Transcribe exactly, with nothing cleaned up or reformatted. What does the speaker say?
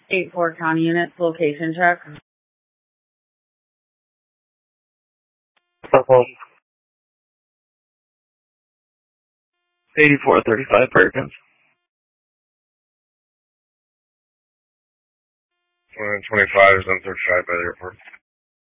eight four county units, location check. eighty-four thirty-five Perkins. twenty-five is on thirty-five by the airport.